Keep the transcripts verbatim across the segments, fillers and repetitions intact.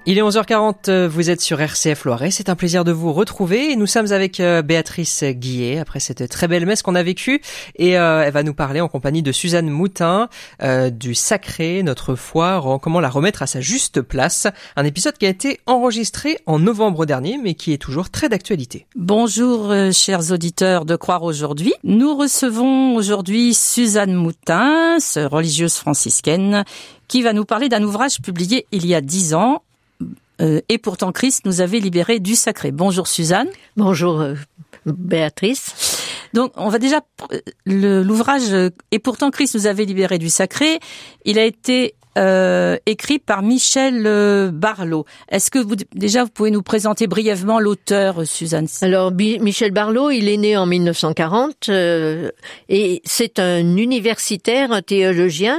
Il est onze heures quarante, vous êtes sur R C F Loiret, c'est un plaisir de vous retrouver et nous sommes avec Béatrice Guillet après cette très belle messe qu'on a vécue et euh, elle va nous parler en compagnie de Suzanne Moutin euh, du Sacré, notre foi, comment la remettre à sa juste place. Un épisode qui a été enregistré en novembre dernier mais qui est toujours très d'actualité. Bonjour euh, chers auditeurs de Croire aujourd'hui. Nous recevons aujourd'hui Suzanne Moutin, religieuse franciscaine, qui va nous parler d'un ouvrage publié il y a dix ans. Euh, et pourtant Christ nous avait libérés du sacré. Bonjour Suzanne. Bonjour euh, Béatrice. Donc on va déjà le, l'ouvrage euh, Et pourtant Christ nous avait libérés du sacré. Il a été euh, écrit par Michel euh, Barlot. Est-ce que vous déjà vous pouvez nous présenter brièvement l'auteur, Suzanne? Alors B- Michel Barlot, il est né en mille neuf cent quarante euh, et c'est un universitaire, un théologien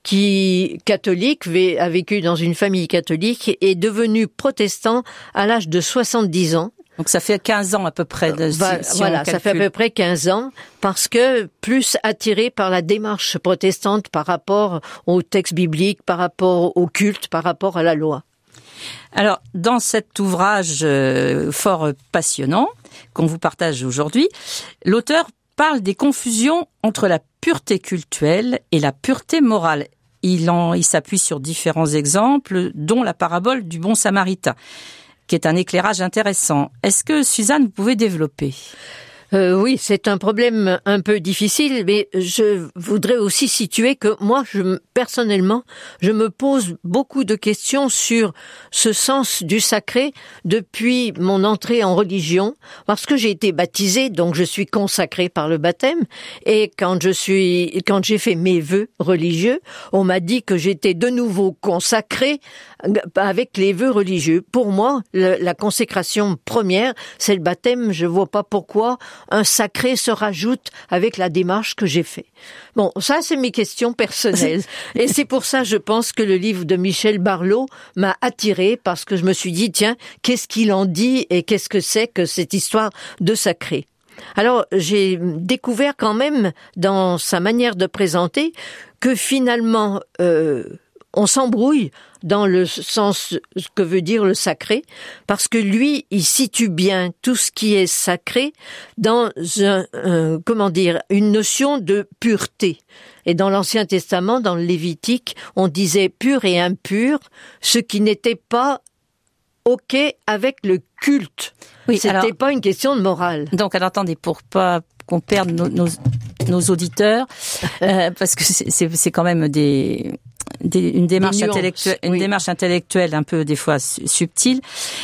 qui, catholique, a vécu dans une famille catholique, est devenu protestant à l'âge de soixante-dix ans. Donc ça fait quinze ans à peu près. De, Va, si, voilà, si ça fait à peu près quinze ans, parce que plus attiré par la démarche protestante par rapport au texte biblique, par rapport au culte, par rapport à la loi. Alors, dans cet ouvrage euh, fort passionnant, qu'on vous partage aujourd'hui, l'auteur parle des confusions entre la pureté cultuelle et la pureté morale. Il, en, il s'appuie sur différents exemples, dont la parabole du bon samaritain, qui est un éclairage intéressant. Est-ce que, Suzanne, vous pouvez développer ? Euh, oui, c'est un problème un peu difficile, mais je voudrais aussi situer que moi, je, personnellement, je me pose beaucoup de questions sur ce sens du sacré depuis mon entrée en religion, parce que j'ai été baptisée, donc je suis consacrée par le baptême, et quand je suis, quand j'ai fait mes vœux religieux, on m'a dit que j'étais de nouveau consacrée avec les vœux religieux. Pour moi, le, la consécration première, c'est le baptême. Je vois pas pourquoi un sacré se rajoute avec la démarche que j'ai fait. Bon, ça, c'est mes questions personnelles. Et c'est pour ça, je pense que le livre de Michel Barlot m'a attirée, parce que je me suis dit, tiens, qu'est-ce qu'il en dit et qu'est-ce que c'est que cette histoire de sacré? Alors, j'ai découvert quand même, dans sa manière de présenter, que finalement, euh, on s'embrouille dans le sens ce que veut dire le sacré, parce que lui, il situe bien tout ce qui est sacré dans un, un comment dire, une notion de pureté. Et dans l'Ancien Testament, dans le Lévitique, on disait pur et impur, ce qui n'était pas ok avec le culte. Oui, c'était alors, pas une question de morale. Donc, alors, attendez, pour pas qu'on perde nos, nos, nos auditeurs, euh, parce que c'est, c'est, c'est quand même des, des une démarche des nuances, intellectuelle, une oui. démarche intellectuelle un peu des fois subtile.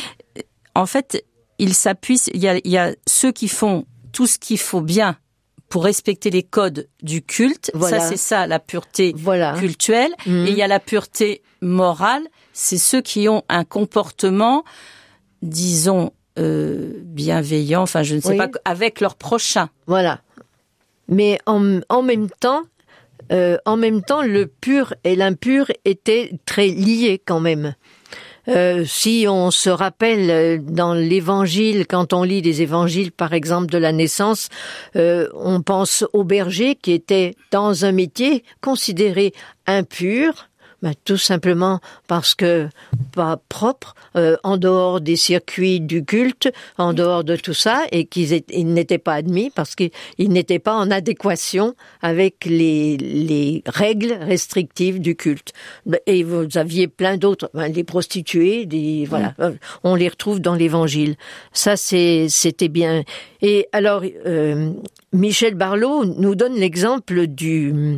En fait, il s'appuie. Il y a, il y a ceux qui font tout ce qu'il faut bien pour respecter les codes du culte. Voilà. Ça, c'est ça, la pureté voilà. cultuelle. Mmh. Et il y a la pureté morale. C'est ceux qui ont un comportement, disons, euh, bienveillant, enfin, je ne sais oui. pas, avec leur prochain. Voilà. Mais en, en même temps, euh, en même temps, le pur et l'impur étaient très liés quand même. Euh, si on se rappelle dans l'évangile, quand on lit les évangiles, par exemple, de la naissance, euh, on pense au berger qui était dans un métier considéré impur, ben, tout simplement parce que pas propre, euh, en dehors des circuits du culte, en dehors de tout ça, et qu'ils étaient, ils n'étaient pas admis parce qu'ils n'étaient pas en adéquation avec les, les règles restrictives du culte. Et vous aviez plein d'autres, ben, les prostituées, des, voilà, mmh. on les retrouve dans l'Évangile. Ça, c'est, c'était bien. Et alors, euh, Michel Barlot nous donne l'exemple du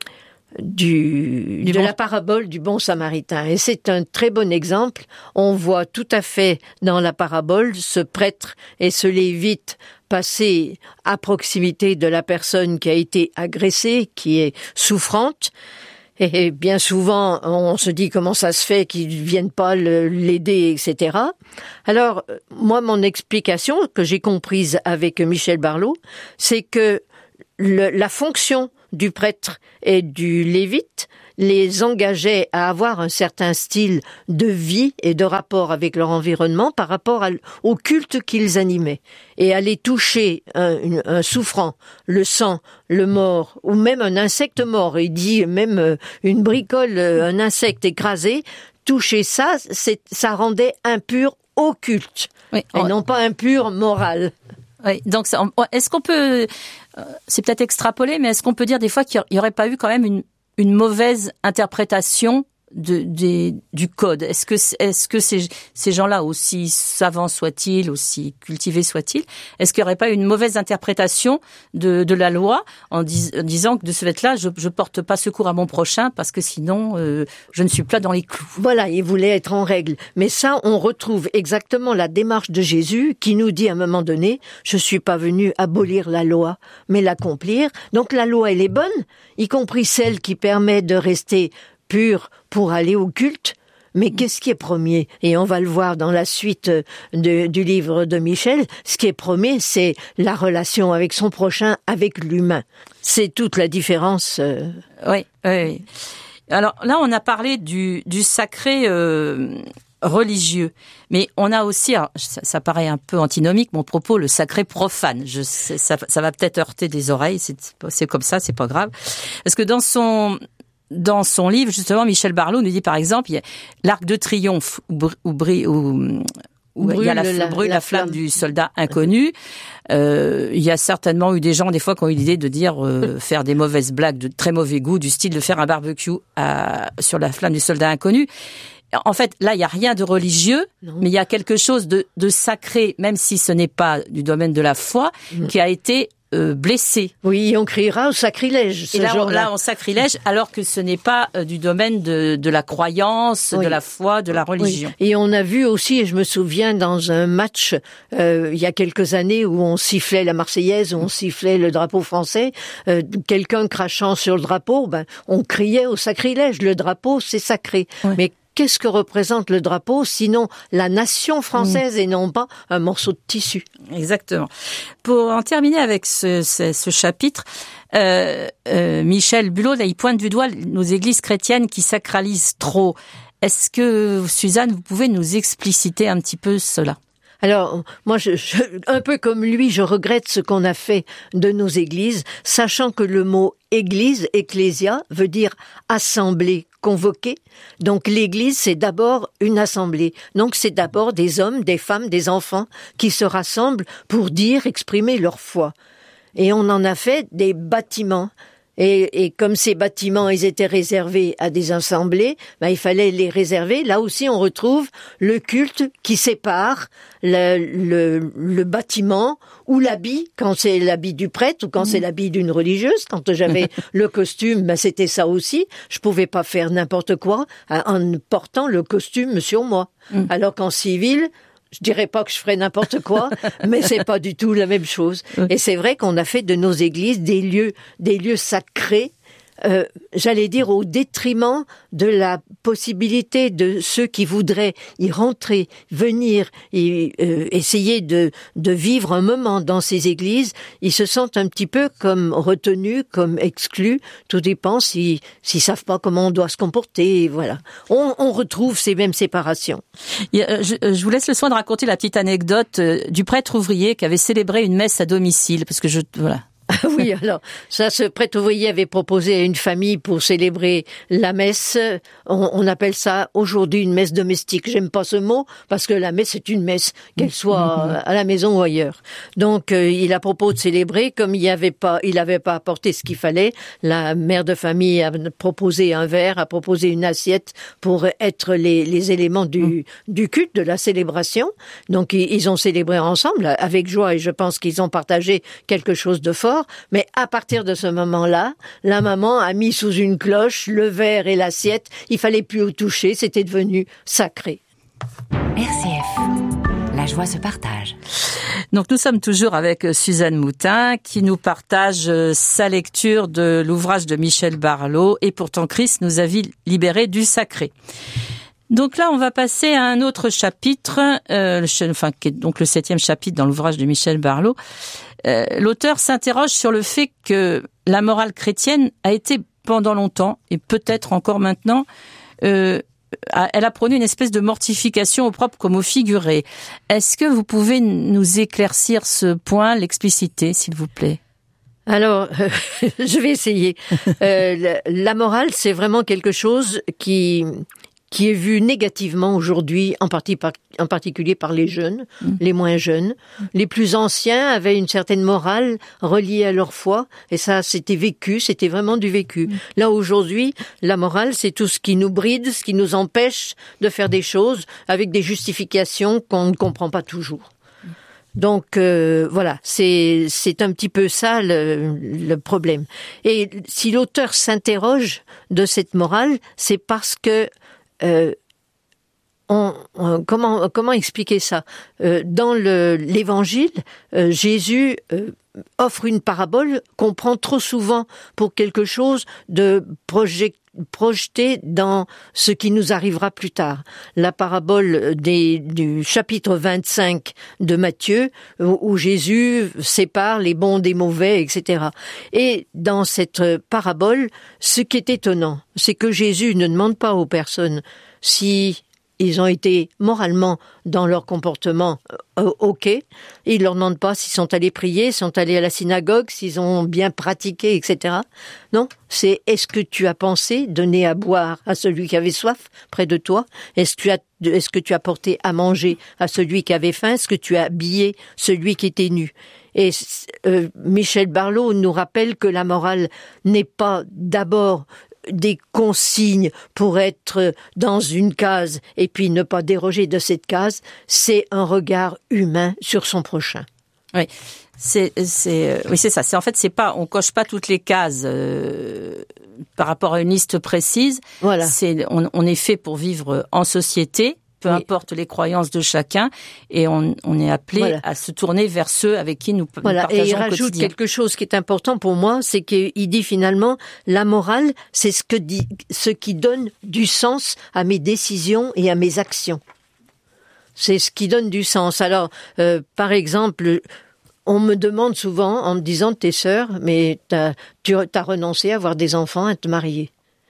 Du, du de bon... la parabole du bon samaritain. Et c'est un très bon exemple. On voit tout à fait dans la parabole ce prêtre et ce lévite passer à proximité de la personne qui a été agressée, qui est souffrante. Et bien souvent, on se dit comment ça se fait qu'ils ne viennent pas le, l'aider, et cetera. Alors, moi, mon explication que j'ai comprise avec Michel Barlot, c'est que le, la fonction du prêtre et du lévite les engageait à avoir un certain style de vie et de rapport avec leur environnement par rapport à, au culte qu'ils animaient. Et aller toucher un, un, un souffrant, le sang, le mort, ou même un insecte mort, il dit même une bricole, un insecte écrasé, toucher ça, c'est, ça rendait impur au culte, oui, et on... non pas impur moral. Oui, donc ça, est-ce qu'on peut, c'est peut-être extrapolé, mais est-ce qu'on peut dire des fois qu'il n'y aurait pas eu quand même une, une mauvaise interprétation de, de, du code? Est-ce que, est-ce que ces, ces gens-là, aussi savants soient-ils, aussi cultivés soient-ils, est-ce qu'il n'y aurait pas une mauvaise interprétation de, de la loi en, dis, en disant que de ce fait-là, je ne porte pas secours à mon prochain parce que sinon, euh, je ne suis pas dans les clous? Voilà, il voulait être en règle. Mais ça, on retrouve exactement la démarche de Jésus qui nous dit à un moment donné, je ne suis pas venu abolir la loi, mais l'accomplir. Donc la loi, elle est bonne, y compris celle qui permet de rester pur pour aller au culte, mais qu'est-ce qui est premier? Et on va le voir dans la suite de, du livre de Michel, ce qui est premier, c'est la relation avec son prochain, avec l'humain. C'est toute la différence. Euh... Oui, oui. Alors là, on a parlé du, du sacré euh, religieux, mais on a aussi, alors, ça, ça paraît un peu antinomique, mon propos, le sacré profane. Je sais, ça, ça va peut-être heurter des oreilles, c'est, c'est comme ça, c'est pas grave. Parce que dans son... Dans son livre, justement, Michel Barlot nous dit, par exemple, il y a l'Arc de Triomphe, où, où, où, où brûle il y a la, la, brûle la, la flamme, flamme du soldat inconnu. Euh, il y a certainement eu des gens, des fois, qui ont eu l'idée de dire, euh, faire des mauvaises blagues de très mauvais goût, du style de faire un barbecue à, sur la flamme du soldat inconnu. En fait, là, il n'y a rien de religieux, non. mais il y a quelque chose de, de sacré, même si ce n'est pas du domaine de la foi, mmh. qui a été Euh, blessé. Oui, on criera au sacrilège ce Et là, jour-là. Là, on sacrilège, alors que ce n'est pas euh, du domaine de, de la croyance, oui. de la foi, de la religion. Oui. Et on a vu aussi, et je me souviens dans un match euh, il y a quelques années où on sifflait la Marseillaise, où on sifflait le drapeau français, euh, quelqu'un crachant sur le drapeau, ben on criait au sacrilège. Le drapeau, c'est sacré. Oui. Mais qu'est-ce que représente le drapeau, sinon la nation française mmh. et non pas un morceau de tissu? Exactement. Pour en terminer avec ce, ce, ce chapitre, euh, euh, Michel Bulot, là, il pointe du doigt nos églises chrétiennes qui sacralisent trop. Est-ce que, Suzanne, vous pouvez nous expliciter un petit peu cela? Alors, moi, je, je, un peu comme lui, je regrette ce qu'on a fait de nos églises, sachant que le mot église, ecclésia, veut dire assemblée, convoquée. Donc l'église, c'est d'abord une assemblée. Donc c'est d'abord des hommes, des femmes, des enfants qui se rassemblent pour dire, exprimer leur foi. Et on en a fait des bâtiments. Et, et comme ces bâtiments, ils étaient réservés à des assemblées, ben, il fallait les réserver. Là aussi, on retrouve le culte qui sépare le, le, le bâtiment ou l'habit, quand c'est l'habit du prêtre ou quand mmh. c'est l'habit d'une religieuse. Quand j'avais le costume, ben, c'était ça aussi. Je pouvais pas faire n'importe quoi en portant le costume sur moi. Mmh. Alors qu'en civil, je dirais pas que je ferais n'importe quoi, mais c'est pas du tout la même chose. Et c'est vrai qu'on a fait de nos églises des lieux, des lieux sacrés, euh, j'allais dire au détriment de la possibilité de ceux qui voudraient y rentrer, venir et euh, essayer de, de vivre un moment dans ces églises. Ils se sentent un petit peu comme retenus, comme exclus. Tout dépend s'ils, s'ils savent pas comment on doit se comporter. Voilà. On, on retrouve ces mêmes séparations. Je, je vous laisse le soin de raconter la petite anecdote du prêtre ouvrier qui avait célébré une messe à domicile, parce que je voilà. Oui, alors, ça, ce prêtre ouvrier avait proposé à une famille pour célébrer la messe. On, on appelle ça aujourd'hui une messe domestique. J'aime pas ce mot parce que la messe est une messe, qu'elle soit à la maison ou ailleurs. Donc, euh, il a proposé de célébrer. Comme il y avait pas, il avait pas apporté ce qu'il fallait, la mère de famille a proposé un verre, a proposé une assiette pour être les, les éléments du, du culte, de la célébration. Donc, ils, ils ont célébré ensemble avec joie et je pense qu'ils ont partagé quelque chose de fort. Mais à partir de ce moment-là, la maman a mis sous une cloche le verre et l'assiette. Il fallait plus au toucher, c'était devenu sacré. R C F, la joie se partage. Donc nous sommes toujours avec Suzanne Moutin qui nous partage sa lecture de l'ouvrage de Michel Barlot et pourtant Christ nous a libérés du sacré. Donc là, on va passer à un autre chapitre, euh, enfin qui est donc le septième chapitre dans l'ouvrage de Michel Barlot. Euh, l'auteur s'interroge sur le fait que la morale chrétienne a été pendant longtemps, et peut-être encore maintenant, euh, a, elle a prôné une espèce de mortification au propre comme au figuré. Est-ce que vous pouvez nous éclaircir ce point, l'expliciter, s'il vous plaît ? Alors, euh, je vais essayer. Euh, la, la morale, c'est vraiment quelque chose qui... qui est vu négativement aujourd'hui, en, partie par, en particulier par les jeunes, mmh. les moins jeunes. Les plus anciens avaient une certaine morale reliée à leur foi, et ça, c'était vécu, c'était vraiment du vécu. Mmh. Là, aujourd'hui, la morale, c'est tout ce qui nous bride, ce qui nous empêche de faire des choses avec des justifications qu'on ne comprend pas toujours. Donc euh, voilà, c'est c'est un petit peu ça le, le problème. Et si l'auteur s'interroge de cette morale, c'est parce que euh, on, on, comment comment expliquer ça euh, dans le l'Évangile, euh, Jésus euh, offre une parabole qu'on prend trop souvent pour quelque chose de project projeté dans ce qui nous arrivera plus tard. La parabole des, du chapitre vingt-cinq de Matthieu, où, où Jésus sépare les bons des mauvais, et cetera. Et dans cette parabole, ce qui est étonnant, c'est que Jésus ne demande pas aux personnes si ils ont été moralement dans leur comportement euh, ok. Il leur demande pas s'ils sont allés prier, s'ils sont allés à la synagogue, s'ils ont bien pratiqué, et cetera. Non, c'est est-ce que tu as pensé donner à boire à celui qui avait soif près de toi? Est-ce que tu as, est-ce que tu as porté à manger à celui qui avait faim? Est-ce que tu as habillé celui qui était nu? Et euh, Michel Barlot nous rappelle que la morale n'est pas d'abord des consignes pour être dans une case et puis ne pas déroger de cette case, c'est un regard humain sur son prochain. Oui, c'est c'est oui c'est ça. C'est en fait c'est pas on coche pas toutes les cases euh, par rapport à une liste précise. Voilà. C'est on, on est fait pour vivre en société. Peu oui. importe les croyances de chacun, et on, on est appelé voilà. à se tourner vers ceux avec qui nous, voilà. nous partageons et il au rajoute quotidien. Quelque chose qui est important pour moi, c'est qu'il dit finalement, la morale, c'est ce, que dit, ce qui donne du sens à mes décisions et à mes actions. C'est ce qui donne du sens. Alors, euh, par exemple, on me demande souvent, en me disant, tes sœurs, mais t'as, tu as renoncé à avoir des enfants, à te marier.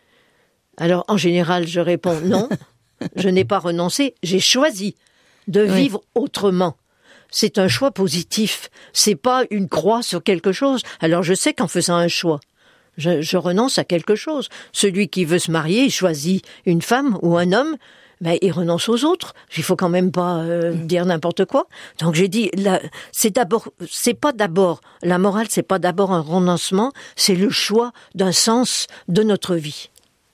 Alors, en général, je réponds non. Je n'ai pas renoncé, j'ai choisi de vivre oui. autrement. C'est un choix positif, c'est pas une croix sur quelque chose. Alors je sais qu'en faisant un choix, je, je renonce à quelque chose. Celui qui veut se marier, il choisit une femme ou un homme, mais il renonce aux autres. Il faut quand même pas euh, dire n'importe quoi. Donc j'ai dit, là, c'est d'abord, c'est pas d'abord la morale, c'est pas d'abord un renoncement, c'est le choix d'un sens de notre vie.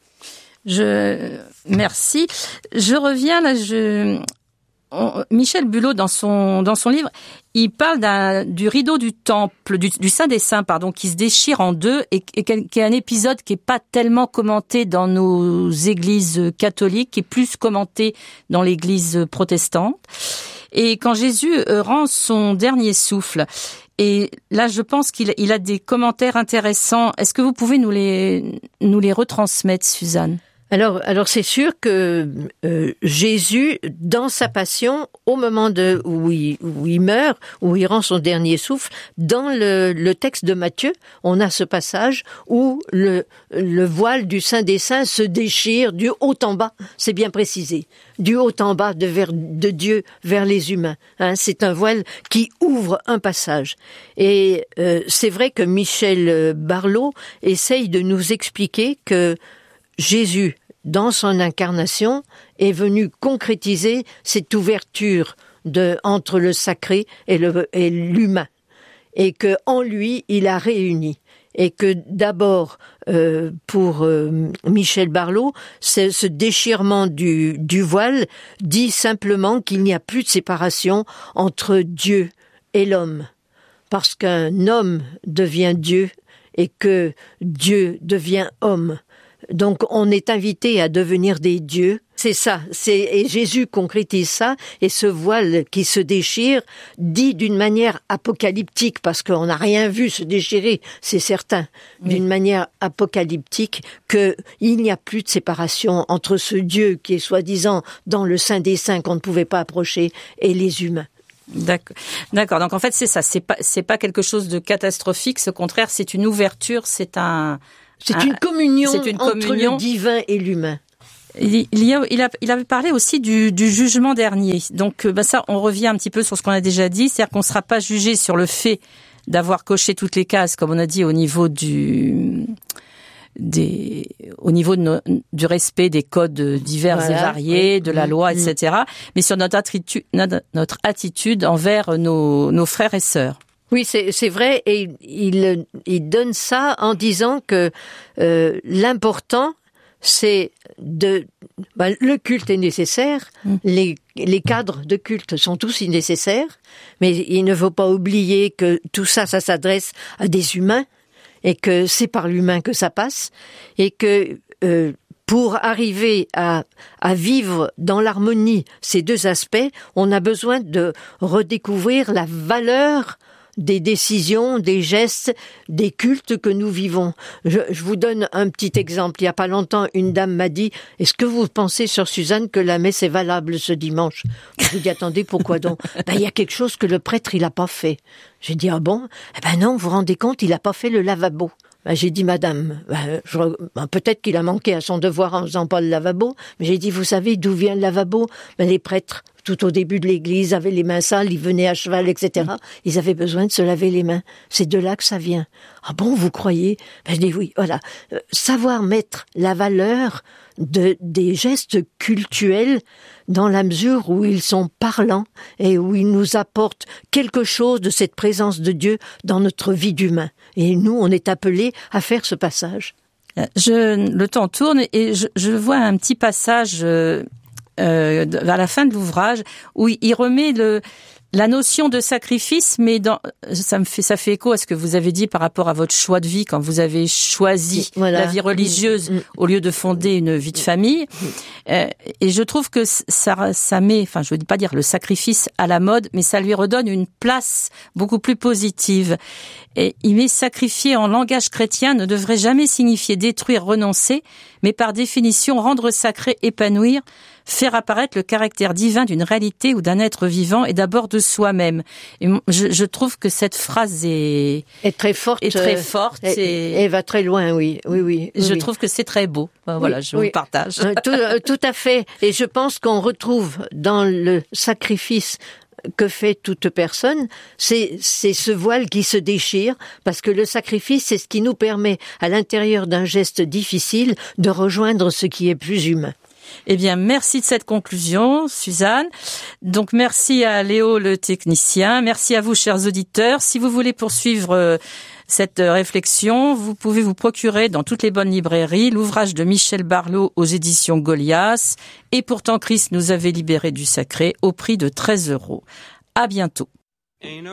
Je merci. Je reviens là. Je on, Michel Bulot dans son dans son livre, il parle d'un du rideau du temple du, du Saint des Saints pardon qui se déchire en deux et, et qui est un épisode qui est pas tellement commenté dans nos églises catholiques, qui est plus commenté dans l'église protestante. Et quand Jésus rend son dernier souffle. Et là, je pense qu'il il a des commentaires intéressants. Est-ce que vous pouvez nous les nous les retransmettre, Suzanne? Alors, alors c'est sûr que euh, Jésus, dans sa passion, au moment de où il, où il meurt, où il rend son dernier souffle, dans le, le texte de Matthieu, on a ce passage où le, le voile du Saint des Saints se déchire du haut en bas. C'est bien précisé, du haut en bas de, vers, de Dieu vers les humains. Hein, c'est un voile qui ouvre un passage. Et euh, c'est vrai que Michel Barlot essaye de nous expliquer que Jésus, dans son incarnation, est venu concrétiser cette ouverture de, entre le sacré et, le, et l'humain. Et que en lui, il a réuni. Et que d'abord, euh, pour euh, Michel Barlot, ce, ce déchirement du, du voile dit simplement qu'il n'y a plus de séparation entre Dieu et l'homme. Parce qu'un homme devient Dieu et que Dieu devient homme. Donc, on est invité à devenir des dieux. C'est ça. C'est, et Jésus concrétise ça. Et ce voile qui se déchire dit d'une manière apocalyptique, parce qu'on n'a rien vu se déchirer, c'est certain, oui. D'une manière apocalyptique, qu'il n'y a plus de séparation entre ce Dieu qui est soi-disant dans le Saint des Saints qu'on ne pouvait pas approcher et les humains. D'accord. D'accord. Donc, en fait, c'est ça. C'est pas, c'est pas quelque chose de catastrophique. Au contraire, c'est une ouverture. C'est un, C'est une communion c'est une entre communion. le divin et l'humain. Il, y a, il, a, il avait parlé aussi du, du jugement dernier. Donc, bah ça, on revient un petit peu sur ce qu'on a déjà dit. C'est-à-dire qu'on ne sera pas jugé sur le fait d'avoir coché toutes les cases, comme on a dit, au niveau du, des, au niveau de no, du respect des codes divers voilà, et variés, oui, de la loi, mmh. et cetera. Mais sur notre attitude, notre, notre attitude envers nos, nos frères et sœurs. Oui, c'est, c'est vrai, et il, il donne ça en disant que euh, l'important, c'est de... Ben, le culte est nécessaire, mmh. les, les cadres de culte sont tous nécessaires, mais il ne faut pas oublier que tout ça, ça s'adresse à des humains, et que c'est par l'humain que ça passe, et que... Euh, Pour arriver à, à vivre dans l'harmonie ces deux aspects, on a besoin de redécouvrir la valeur des décisions, des gestes, des cultes que nous vivons. Je, je vous donne un petit exemple. Il n'y a pas longtemps, une dame m'a dit « Est-ce que vous pensez, sœur Suzanne, que la messe est valable ce dimanche ?» Je lui ai dit « Attendez, pourquoi donc ?»« Ben, il y a quelque chose que le prêtre, il n'a pas fait. » J'ai dit « Ah bon ?»« Eh ben non, vous vous rendez compte, il n'a pas fait le lavabo. » Ben, j'ai dit, madame, ben, je, ben, peut-être qu'il a manqué à son devoir en faisant pas le lavabo, mais j'ai dit, vous savez d'où vient le lavabo? Ben, les prêtres, tout au début de l'église, avaient les mains sales, ils venaient à cheval, et cetera. Ils avaient besoin de se laver les mains. C'est de là que ça vient. Ah bon, vous croyez? Ben, je dis oui, voilà. Euh, savoir mettre la valeur de, des gestes cultuels dans la mesure où ils sont parlants et où ils nous apportent quelque chose de cette présence de Dieu dans notre vie d'humain. Et nous, on est appelés à faire ce passage. Je, le temps tourne et je, je vois un petit passage euh, euh, vers la fin de l'ouvrage où il remet le... la notion de sacrifice, mais dans, ça me fait, ça fait écho à ce que vous avez dit par rapport à votre choix de vie quand vous avez choisi voilà. la vie religieuse mmh, mmh. au lieu de fonder une vie de famille. Mmh. Euh, et je trouve que ça, ça met, enfin, je veux pas dire le sacrifice à la mode, mais ça lui redonne une place beaucoup plus positive. Et il met sacrifier en langage chrétien ne devrait jamais signifier détruire, renoncer, mais par définition rendre sacré, épanouir, faire apparaître le caractère divin d'une réalité ou d'un être vivant et d'abord de soi-même. Et je, je trouve que cette phrase est, est très forte, est très forte et, et, et va très loin, oui, oui, oui. Je oui. trouve que c'est très beau. Voilà, oui, je oui. vous partage. tout, tout à fait. Et je pense qu'on retrouve dans le sacrifice que fait toute personne, c'est, c'est ce voile qui se déchire, parce que le sacrifice, c'est ce qui nous permet, à l'intérieur d'un geste difficile, de rejoindre ce qui est plus humain. Eh bien, merci de cette conclusion, Suzanne. Donc, merci à Léo, le technicien. Merci à vous, chers auditeurs. Si vous voulez poursuivre euh, cette réflexion, vous pouvez vous procurer dans toutes les bonnes librairies l'ouvrage de Michel Barlot aux éditions Goliath. Et pourtant, Christ nous avait libérés du sacré au prix de treize euros. À bientôt.